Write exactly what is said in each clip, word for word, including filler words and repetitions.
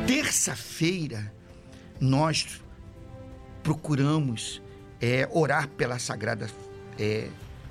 Terça-feira, nós procuramos é, orar pela Sagrada... É,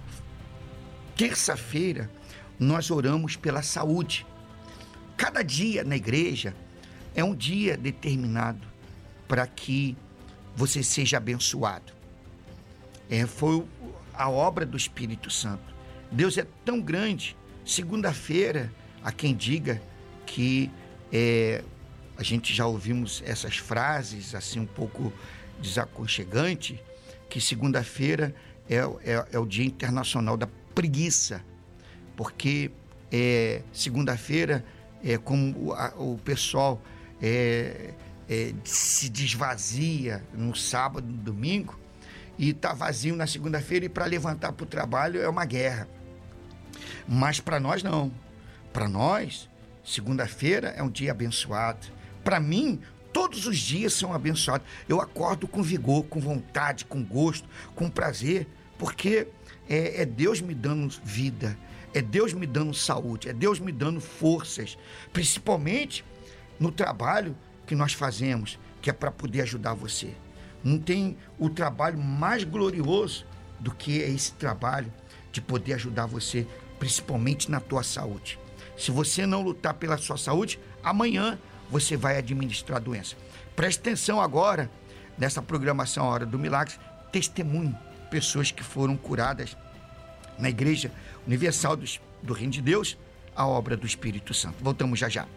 terça-feira, nós oramos pela saúde. Cada dia na igreja é um dia determinado para que você seja abençoado. É, foi a obra do Espírito Santo. Deus é tão grande. Segunda-feira, há quem diga que é, a gente já ouvimos essas frases assim um pouco desaconchegante, que segunda-feira é, é, é o Dia Internacional da Preguiça, porque é, segunda-feira é como o, a, o pessoal é, é, se desvazia no sábado, no domingo, e está vazio na segunda-feira, e para levantar para o trabalho é uma guerra. Mas para nós não. Para nós, segunda-feira é um dia abençoado. Para mim, todos os dias são abençoados. Eu acordo com vigor, com vontade, com gosto, com prazer, porque é, é Deus me dando vida, é Deus me dando saúde, é Deus me dando forças, principalmente no trabalho que nós fazemos, que é para poder ajudar você. Não tem o trabalho mais glorioso do que esse trabalho de poder ajudar você, principalmente na tua saúde. Se você não lutar pela sua saúde, amanhã você vai administrar a doença. Preste atenção agora, nessa programação Hora do Milagre, testemunho, pessoas que foram curadas na Igreja Universal do, do Reino de Deus, a obra do Espírito Santo. Voltamos já já.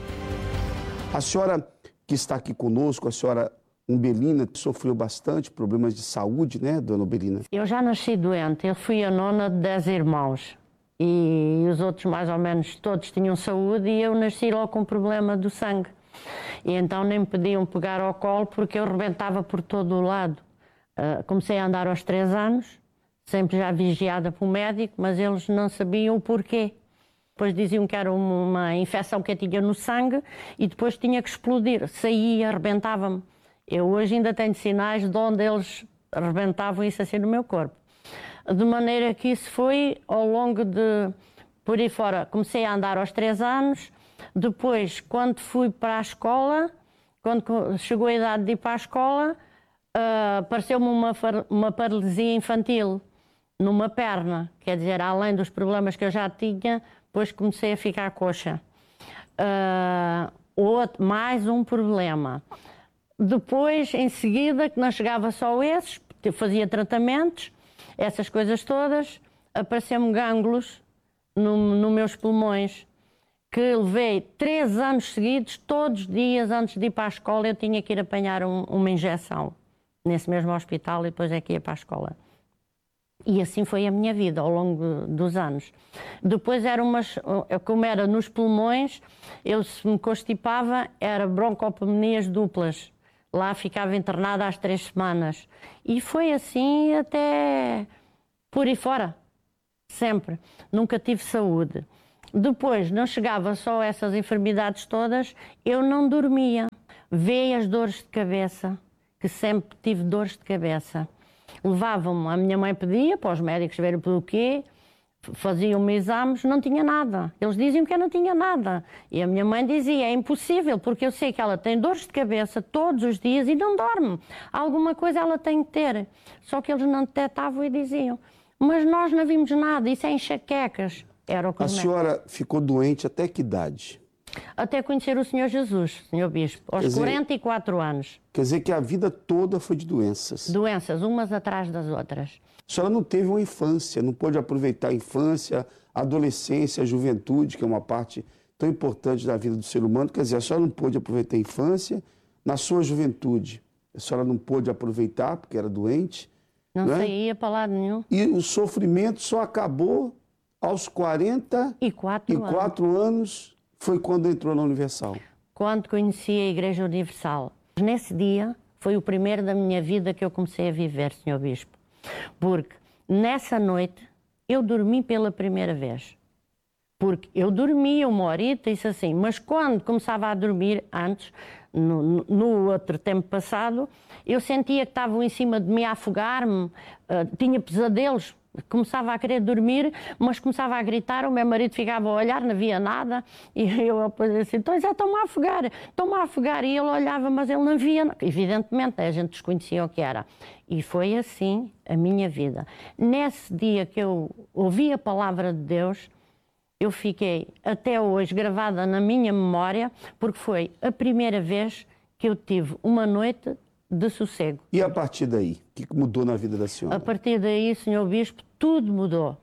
A senhora que está aqui conosco, a senhora Umbelina, sofreu bastante problemas de saúde, né, dona Umbelina? Eu já nasci doente, eu fui a nona de dez irmãos. E os outros, mais ou menos, todos tinham saúde, e eu nasci logo com problema do sangue. E então nem me podiam pegar ao colo porque eu rebentava por todo o lado. Uh, comecei a andar aos três anos, sempre já vigiada pelo médico, mas eles não sabiam o porquê. Depois diziam que era uma infecção que eu tinha no sangue e depois tinha que explodir. Saía, arrebentava-me. Eu hoje ainda tenho sinais de onde eles arrebentavam isso assim no meu corpo. De maneira que isso foi ao longo de... Por aí fora, comecei a andar aos três anos. Depois, quando fui para a escola, quando chegou a idade de ir para a escola, uh, apareceu-me uma, uma paralisia infantil numa perna. Quer dizer, além dos problemas que eu já tinha, depois comecei a ficar coxa. Uh, outro, mais um problema. Depois, em seguida, que não chegava só esses, fazia tratamentos, essas coisas todas, apareceu-me gânglios nos no meus pulmões, que levei três anos seguidos, todos os dias antes de ir para a escola, eu tinha que ir apanhar um, uma injeção nesse mesmo hospital e depois é que ia para a escola. E assim foi a minha vida ao longo dos anos. Depois era umas, como era nos pulmões, eu se me constipava, era broncopneumonias duplas. Lá ficava internada às três semanas. E foi assim até por aí fora. Sempre. Nunca tive saúde. Depois, não chegava só a essas enfermidades todas, eu não dormia. Veio as dores de cabeça, que sempre tive dores de cabeça. Levavam-me, a minha mãe pedia para os médicos verem pelo quê, faziam-me exames, não tinha nada. Eles diziam que eu não tinha nada. E a minha mãe dizia, é impossível, porque eu sei que ela tem dores de cabeça todos os dias e não dorme. Alguma coisa ela tem que ter. Só que eles não detectavam e diziam, mas nós não vimos nada, isso é enxaquecas. Era o que a senhora ficou doente até que idade? Até conhecer o Senhor Jesus, Senhor Bispo, aos dizer, quarenta e quatro anos. Quer dizer que a vida toda foi de doenças? Doenças, umas atrás das outras. A senhora não teve uma infância, não pôde aproveitar a infância, a adolescência, a juventude, que é uma parte tão importante da vida do ser humano. Quer dizer, a senhora não pôde aproveitar a infância, na sua juventude, a senhora não pôde aproveitar porque era doente. Não, não saía para lado nenhum. E o sofrimento só acabou aos quarenta e quatro anos, foi quando entrou na Universal. Quando conheci a Igreja Universal. Nesse dia foi o primeiro da minha vida que eu comecei a viver, senhor Bispo. Porque nessa noite eu dormi pela primeira vez. Porque eu dormia uma horita e isso assim, mas quando começava a dormir antes, no, no outro tempo passado, eu sentia que estavam em cima de mim a afogar-me, uh, tinha pesadelos, Começava a querer dormir, mas começava a gritar, o meu marido ficava a olhar, não via nada, e eu depois assim, então já estão-me a afogar, estão-me a afogar, e ele olhava, mas ele não via, evidentemente, a gente desconhecia o que era. E foi assim a minha vida. Nesse dia que eu ouvi a palavra de Deus, eu fiquei até hoje gravada na minha memória, porque foi a primeira vez que eu tive uma noite de sossego. E a partir daí, o que mudou na vida da senhora? A partir daí, senhor Bispo, tudo mudou.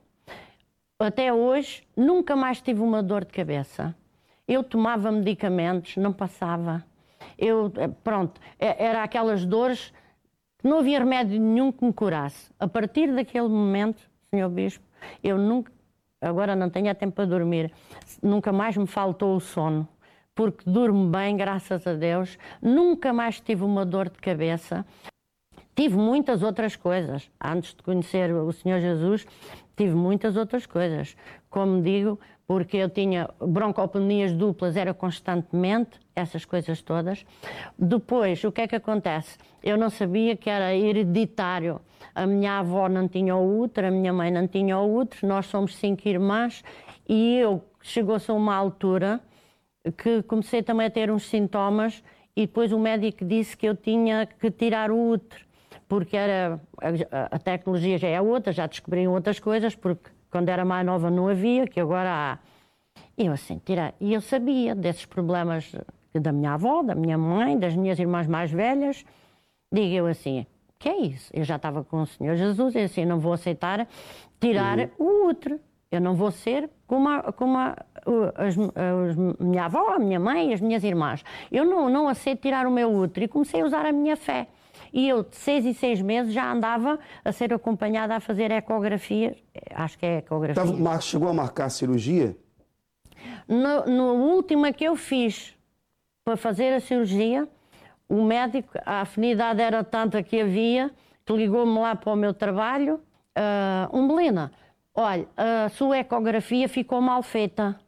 Até hoje, nunca mais tive uma dor de cabeça. Eu tomava medicamentos, não passava. Eu, pronto, era aquelas dores que não havia remédio nenhum que me curasse. A partir daquele momento, senhor Bispo, eu nunca, agora não tenho tempo para dormir, nunca mais me faltou o sono. Porque durmo bem, graças a Deus, nunca mais tive uma dor de cabeça. Tive muitas outras coisas. Antes de conhecer o Senhor Jesus, tive muitas outras coisas. Como digo, porque eu tinha broncopneus duplas, era constantemente, essas coisas todas. Depois, o que é que acontece? Eu não sabia que era hereditário. A minha avó não tinha o útero, a minha mãe não tinha o útero, nós somos cinco irmãs e eu, chegou-se a uma altura que comecei também a ter uns sintomas e depois o médico disse que eu tinha que tirar o útero, porque era, a, a tecnologia já é outra, já descobriam outras coisas, porque quando era mais nova não havia, que agora há. E eu assim, tirar. E eu sabia desses problemas da minha avó, da minha mãe, das minhas irmãs mais velhas. Digo eu assim, que é isso? Eu já estava com o Senhor Jesus e assim, não vou aceitar tirar uhum. o útero. Eu não vou ser como a, como a, as, as, minha avó, a minha mãe e as minhas irmãs. Eu não, não aceito tirar o meu útero e comecei a usar a minha fé. E eu, de seis em seis meses, já andava a ser acompanhada a fazer ecografia. Acho que é ecografia. Tava, chegou a marcar a cirurgia? No, no último que eu fiz para fazer a cirurgia, o médico, a afinidade era tanta que havia, que ligou-me lá para o meu trabalho. Uh, Umbelina, olha, a sua ecografia ficou mal feita.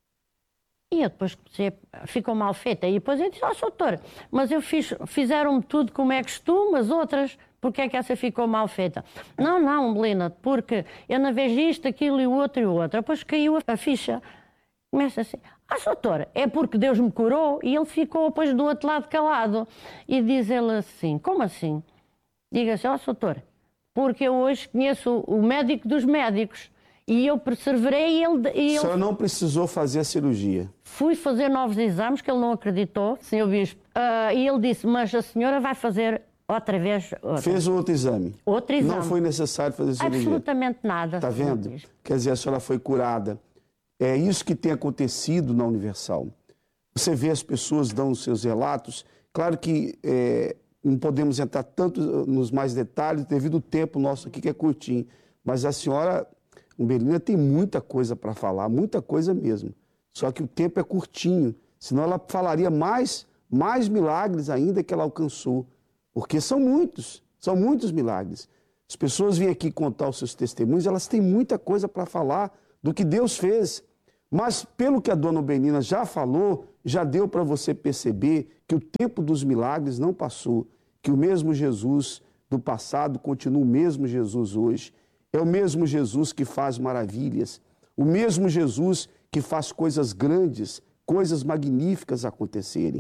E eu depois comecei, ficou mal feita. E depois eu disse, ó, oh, doutor, mas eu fiz, fizeram-me tudo como é costume, as outras, porque é que essa ficou mal feita? Não, não, Belina, porque eu não vejo isto, aquilo e o outro e o outro. Depois caiu a ficha. Começa assim, ah, doutor, é porque Deus me curou. E ele ficou depois do outro lado calado. E diz ele assim, como assim? Diga-se, ó, oh, doutor, porque eu hoje conheço o médico dos médicos. E eu perseverei e ele... E ele... A senhora não precisou fazer a cirurgia? Fui fazer novos exames, que ele não acreditou, senhor Bispo. Uh, e ele disse, mas a senhora vai fazer outra vez... Outra. Fez outro exame? Outro exame. Não foi necessário fazer cirurgia? Absolutamente nada. Está vendo? Quer dizer, a senhora foi curada. É isso que tem acontecido na Universal. Você vê as pessoas dando os seus relatos. Claro que é, não podemos entrar tanto nos mais detalhes devido ao tempo nosso aqui, que é curtinho. Mas a senhora... Umbelina tem muita coisa para falar, muita coisa mesmo. Só que o tempo é curtinho, senão ela falaria mais, mais milagres ainda que ela alcançou. Porque são muitos, são muitos milagres. As pessoas vêm aqui contar os seus testemunhos, elas têm muita coisa para falar do que Deus fez. Mas pelo que a dona Umbelina já falou, já deu para você perceber que o tempo dos milagres não passou, que o mesmo Jesus do passado continua o mesmo Jesus hoje. É o mesmo Jesus que faz maravilhas, o mesmo Jesus que faz coisas grandes, coisas magníficas acontecerem.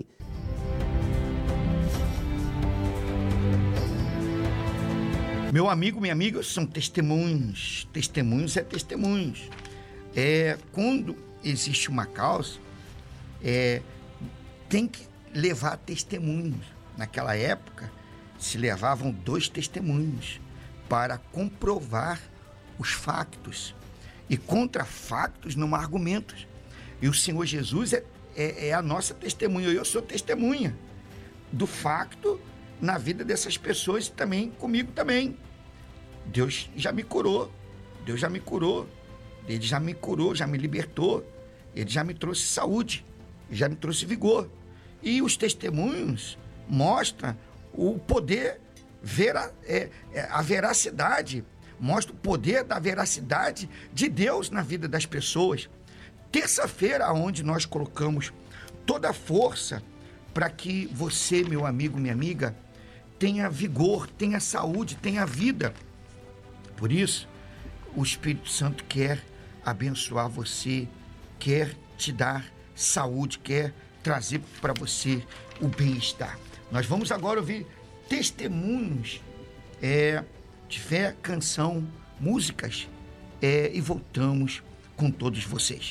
Meu amigo, minha amiga, são testemunhos. Testemunhos é testemunhos. É, quando existe uma causa, é, tem que levar testemunhos. Naquela época, se levavam dois testemunhos para comprovar os factos. E contra factos não há argumentos. E o Senhor Jesus é, é, é a nossa testemunha. Eu sou testemunha do facto na vida dessas pessoas e também comigo também. Deus já me curou. Deus já me curou. Ele já me curou, já me libertou. Ele já me trouxe saúde. Já me trouxe vigor. E os testemunhos mostram o poder Vera, é, é, a veracidade, mostra o poder da veracidade de Deus na vida das pessoas. Terça-feira, onde nós colocamos toda a força para que você, meu amigo, minha amiga, tenha vigor, tenha saúde, tenha vida. Por isso, o Espírito Santo quer abençoar você, quer te dar saúde, quer trazer para você o bem-estar. Nós vamos agora ouvir testemunhos é, de fé, canção, músicas é, e voltamos com todos vocês.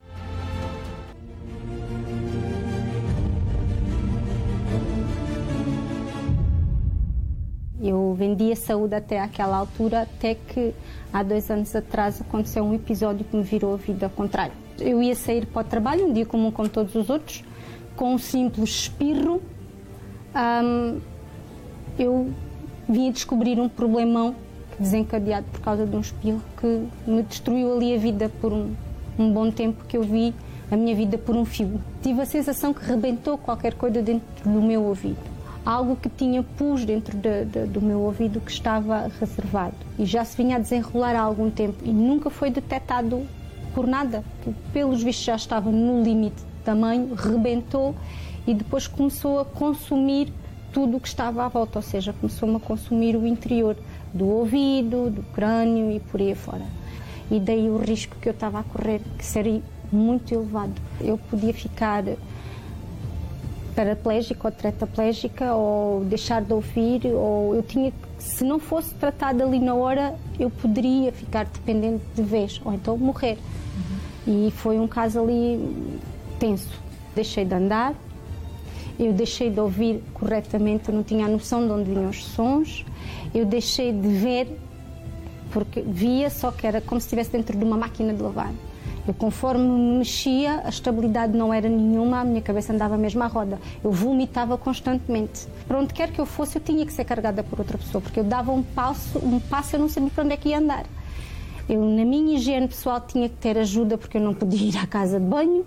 Eu vendia saúde até aquela altura, até que há dois anos atrás aconteceu um episódio que me virou a vida ao contrário. Eu ia sair para o trabalho, um dia comum como todos os outros, com um simples espirro, hum, eu vinha descobrir um problemão desencadeado por causa de um espirro que me destruiu ali a vida por um, um bom tempo, que eu vi a minha vida por um fio. Tive a sensação que rebentou qualquer coisa dentro do meu ouvido. Algo que tinha pus dentro de, de, do meu ouvido que estava reservado. E já se vinha a desenrolar há algum tempo e nunca foi detectado por nada. Pelos vistos já estava no limite de tamanho, rebentou e depois começou a consumir tudo o que estava à volta. Ou seja, começou-me a consumir o interior do ouvido, do crânio e por aí fora. E daí o risco que eu estava a correr, que seria muito elevado. Eu podia ficar paraplégica ou tetraplégica, ou deixar de ouvir, ou eu tinha, se não fosse tratada ali na hora, eu poderia ficar dependente de vez, ou então morrer. Uhum. E foi um caso ali tenso. Deixei de andar, eu deixei de ouvir corretamente, eu não tinha a noção de onde vinham os sons, eu deixei de ver, porque via, só que era como se estivesse dentro de uma máquina de lavar. Eu, conforme me mexia, a estabilidade não era nenhuma, a minha cabeça andava mesmo à roda. Eu vomitava constantemente. Para onde quer que eu fosse, eu tinha que ser carregada por outra pessoa, porque eu dava um passo, um passo eu não sabia para onde é que ia andar. Eu, na minha higiene pessoal, tinha que ter ajuda, porque eu não podia ir à casa de banho.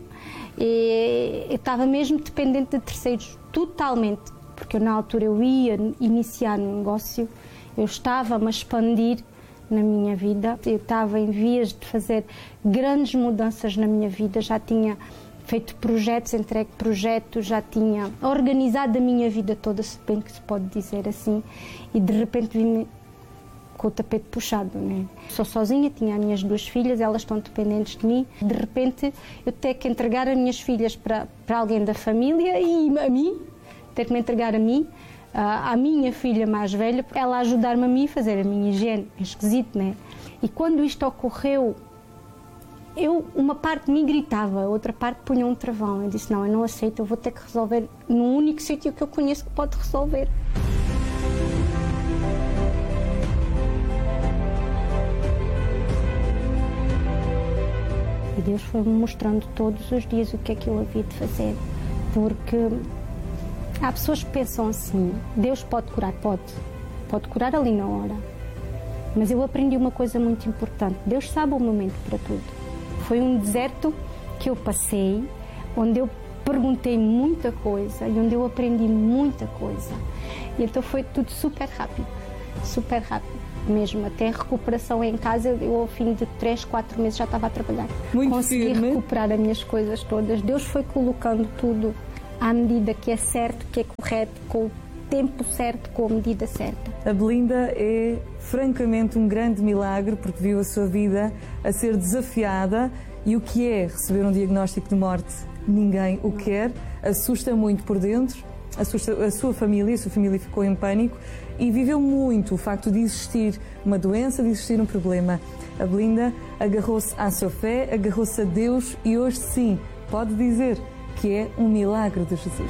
E eu estava mesmo dependente de terceiros, totalmente, porque eu, na altura eu ia iniciar um negócio, eu estava-me a expandir na minha vida. Eu estava em vias de fazer grandes mudanças na minha vida, já tinha feito projetos, entregue projetos, já tinha organizado a minha vida toda, se bem que se pode dizer assim, e de repente vim com o tapete puxado, né? Sou sozinha, tinha as minhas duas filhas, elas estão dependentes de mim, de repente eu tenho que entregar as minhas filhas para, para alguém da família e a mim, ter que me entregar a mim, à minha filha mais velha, ela ajudar-me a mim a fazer a minha higiene. É esquisito, não é? E quando isto ocorreu, eu, uma parte de mim gritava, a outra parte punha um travão. Eu disse, não, eu não aceito, eu vou ter que resolver no único sítio que eu conheço que pode resolver. E Deus foi-me mostrando todos os dias o que é que eu havia de fazer, porque há pessoas que pensam assim, Deus pode curar, pode, pode curar ali na hora. Mas eu aprendi uma coisa muito importante, Deus sabe o momento para tudo. Foi um deserto que eu passei, onde eu perguntei muita coisa e onde eu aprendi muita coisa. E então foi tudo super rápido, super rápido mesmo. Até a recuperação em casa, eu ao fim de três, quatro meses já estava a trabalhar. Muito Consegui firme. recuperar as minhas coisas todas. Deus foi colocando tudo à medida que é certo, que é correto, com o tempo certo, com a medida certa. A Belinda é francamente um grande milagre, porque viu a sua vida a ser desafiada, e o que é receber um diagnóstico de morte, ninguém o quer, assusta muito por dentro, assusta a sua família, a sua família ficou em pânico e viveu muito o facto de existir uma doença, de existir um problema. A Belinda agarrou-se à sua fé, agarrou-se a Deus e hoje sim pode dizer que é um milagre de Jesus.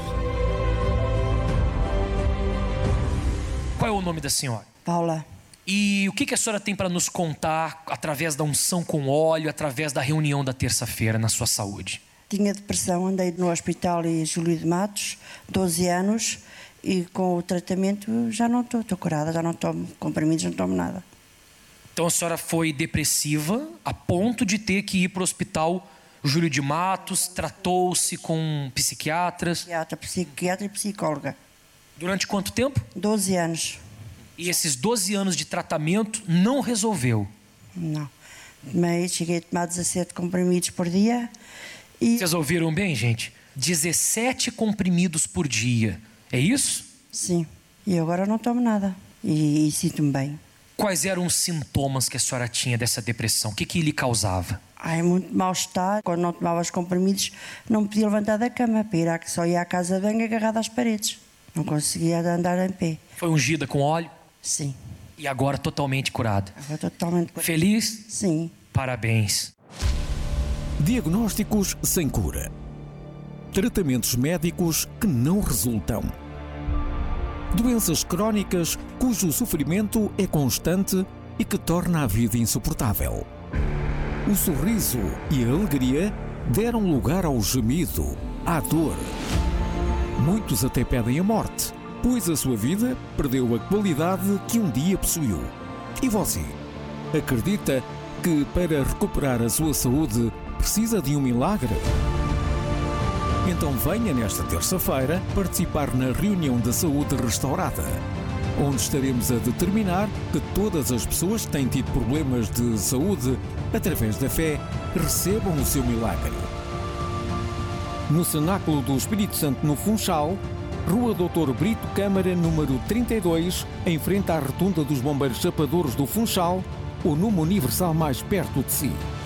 Qual é o nome da senhora? Paula. E o que a senhora tem para nos contar através da unção com óleo, através da reunião da terça-feira na sua saúde? Tinha depressão, andei no hospital em Júlio de Matos, doze anos, e com o tratamento já não estou, estou curada, já não tomo comprimidos, não tomo nada. Então a senhora foi depressiva a ponto de ter que ir para o hospital Júlio de Matos, tratou-se com psiquiatras? Psiquiatra, psiquiatra e psicóloga. Durante quanto tempo? doze anos. E esses doze anos de tratamento não resolveu? Não. Mas cheguei a tomar dezassete comprimidos por dia. E... Vocês ouviram bem, gente? dezessete comprimidos por dia. É isso? Sim. E agora não tomo nada. E, e sinto-me bem. Quais eram os sintomas que a senhora tinha dessa depressão? O que que lhe causava? Ai, muito mal-estar. Quando não tomava os comprimidos, não me podia levantar da cama. Para ir à, só ia à casa bem agarrada às paredes. Não conseguia andar em pé. Foi ungida com óleo? Sim. E agora totalmente curada? Agora totalmente curada. Feliz? Sim. Parabéns. Diagnósticos sem cura. Tratamentos médicos que não resultam. Doenças crónicas cujo sofrimento é constante e que torna a vida insuportável. O sorriso e a alegria deram lugar ao gemido, à dor. Muitos até pedem a morte, pois a sua vida perdeu a qualidade que um dia possuiu. E você? Acredita que para recuperar a sua saúde precisa de um milagre? Então venha nesta terça-feira participar na reunião da saúde restaurada, onde estaremos a determinar que todas as pessoas que têm tido problemas de saúde, através da fé, recebam o seu milagre. No Cenáculo do Espírito Santo, no Funchal, Rua doutor Brito Câmara, número trinta e dois, em frente à Rotunda dos Bombeiros Chapadores do Funchal, ou numa Universal mais perto de si.